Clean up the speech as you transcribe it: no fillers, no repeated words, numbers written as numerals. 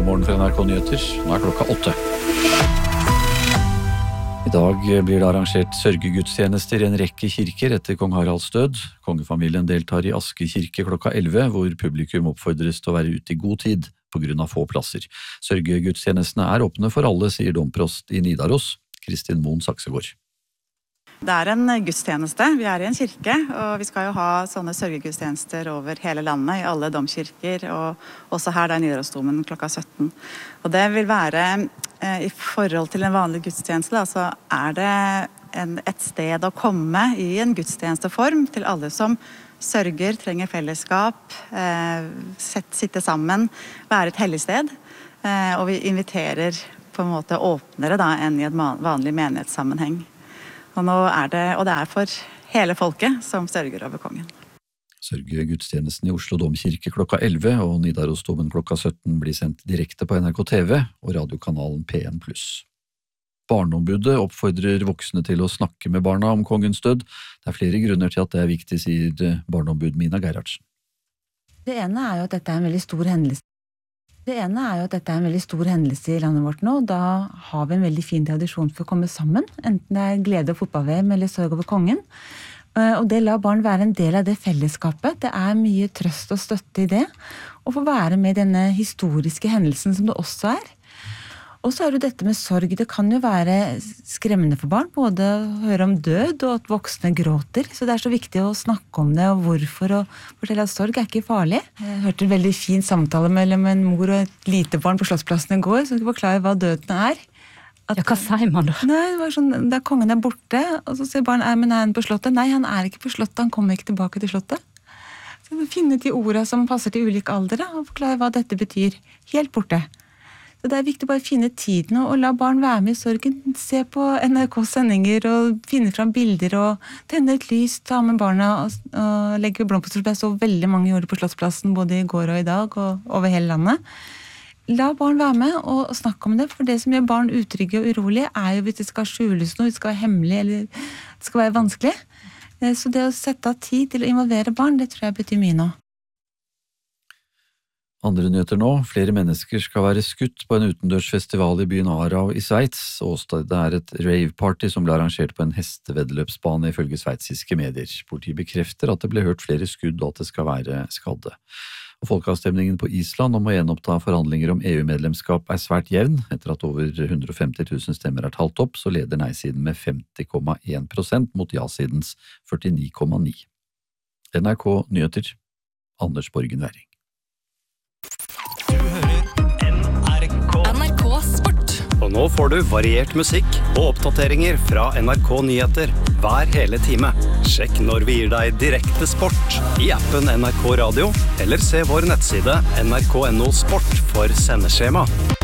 God morgen fra NRK Nyheter. Nå klokka 8. I dag blir det arrangert sørgegudstjenester i en rekke kirker etter kong Haralds død. Kongefamilien deltar i Aske kirke klokka 11, hvor publikum oppfordres til å være ute i god tid på grunn av få plasser. Sørgegudstjenestene er åpne for alle, sier domprost i Nidaros, Kristin Moen Saksegård. Det er en gudstjeneste. Vi er i en kirke, og vi skal jo ha sånne sørgegudstjenester over hele landet, i alle domkirker, og også her der Nidarosdomen klokka 17. Og det vil være, i forhold til en vanlig gudstjeneste, da, så er det et sted å komme i en gudstjenesteform til alle som sørger, trenger fellesskap, sitte sammen, være et hellig sted. Og vi inviterer på en måte åpnere da, enn i et vanlig menighetssammenheng. Og det er for hele folket som sørger over kongen. Sørgegudstjenesten i Oslo Domkirke klokka 11 og Nidarosdomen klokka 17 blir sendt direkte på NRK TV og radiokanalen P1+. Barneombudet oppfordrer voksne til å snakke med barna om kongens død. Det er flere grunner til at det er viktig, sier barneombud Mina Gerhardsen. Det ene er jo at dette er en veldig stor hendelse i landet vårt nå, og da har vi en veldig fin tradisjon for å komme sammen, enten det er glede og fotball-VM eller sorg over kongen. Og det lar barn være en del av det fellesskapet. Det er mye trøst og støtte i det, og få være med denne historiske hendelsen som det også er. Og så er det dette med sorg. Det kan jo være skremmende for barn, både å høre om død og at voksne gråter. Så det er så viktig å snakke om det og hvorfor, og fortelle at sorg er ikke farlig. Jeg hørte en veldig fin samtale mellom en mor og et lite barn på Slottsplassen i går, som skulle forklare hva døden er. Hva sier man da? Nei, det var sånn, da kongen er borte, og så sier barn, men er han på slottet? Nei, han er ikke på slottet, han kommer ikke tilbake til slottet. Så finne de ordene som passer til ulike aldre, og forklare hva dette betyr. Helt borte. Så det er viktig bare å finne tiden og la barn være med i sorgen. Se på NRK-sendinger og finne fram bilder og tenne et lys, ta med barna og legge blomster. Jeg så veldig mange gjorde på Slottsplassen både i går og i dag og over hele landet. La barn være med og snakke om det, for det som gjør barn utrygge og urolige er jo hvis det skal skjules noe, det skal være hemmelig eller det skal være vanskelig. Så det å sette av tid til å involvere barn, det tror jeg betyr mye nå. Andre nyheter nå. Flere mennesker skal være skutt på en utendørsfestival i byen Aarau i Sveits. Åstedet er et rave-party som ble arrangert på en hesteveddeløpsbane ifølge sveitsiske medier. Politiet bekrefter at det ble hørt flere skudd og at det skal være skadde. Og folkeavstemningen på Island om å gjenoppta forhandlinger om EU-medlemskap er svært jevn. Etter at over 150 000 stemmer er talt opp, så leder nei-siden med 50,1% mot ja-sidens 49,9%. NRK Nyheter, Anders Borgen Werring. Du hører NRK Sport. Og nå får du variert musikk og oppdateringer fra NRK Nyheter hver hele time. Sjekk når vi gir deg direkte sport i appen NRK Radio, eller se vår nettside nrk.no sport for sendeskjema.